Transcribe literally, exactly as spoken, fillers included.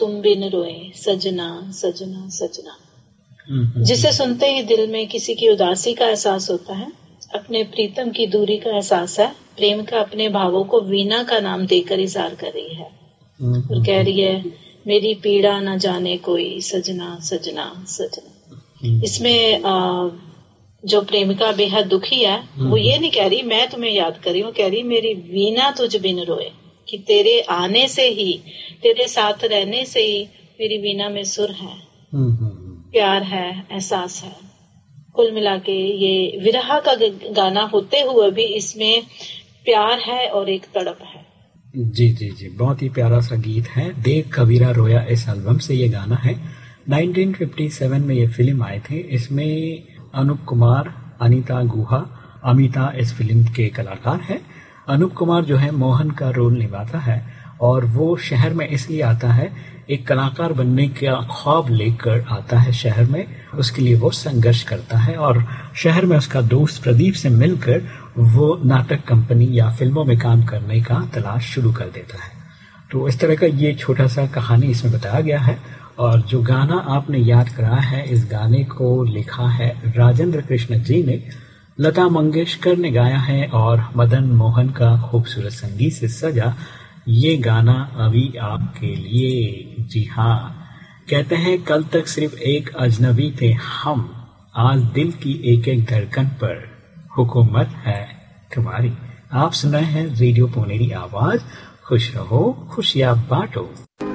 तुम बिन रोए सजना सजना सजना, जिसे सुनते ही दिल में किसी की उदासी का एहसास होता है, अपने प्रीतम की दूरी का एहसास है। प्रेम का अपने भावों को वीणा का नाम देकर इज़हार कर रही है और कह रही है मेरी पीड़ा न जाने कोई सजना सजना सजना। इसमें आ, जो प्रेमिका बेहद दुखी है वो ये नहीं कह रही मैं तुम्हें याद कर रही हूँ, कह रही मेरी वीणा तुझ बिन रोए, कि तेरे आने से ही, तेरे साथ रहने से ही मेरी वीणा में सुर है, प्यार है, एहसास है। कुल मिला के ये विरह का गाना होते हुए भी इसमें प्यार है और एक तड़प है। जी जी जी, बहुत ही प्यारा सा गीत है। देख कबीरा रोया इस एल्बम से ये गाना है। नाइनटीन फिफ्टी सेवन में ये फिल्म आए थे। इसमें अनूप कुमार, अनीता गुहा, अमिता इस फिल्म के कलाकार हैं। अनूप कुमार जो है मोहन का रोल निभाता है और वो शहर में इसलिए आता है, एक कलाकार बनने का ख्वाब लेकर आता है शहर में। उसके लिए वो संघर्ष करता है और शहर में उसका दोस्त प्रदीप से मिलकर वो नाटक कंपनी या फिल्मों में काम करने का तलाश शुरू कर देता है। तो इस तरह का ये छोटा सा कहानी इसमें बताया गया है। और जो गाना आपने याद कराया है, इस गाने को लिखा है राजेंद्र कृष्ण जी ने, लता मंगेशकर ने गाया है और मदन मोहन का खूबसूरत संगीत से सजा ये गाना अभी आपके लिए। जी हाँ, कहते हैं कल तक सिर्फ एक अजनबी थे हम, आज दिल की एक एक धड़कन पर हुकूमत है तुम्हारी। आप सुन रहे हैं रेडियो पुनेरी आवाज। खुश रहो, खुशियां बांटो।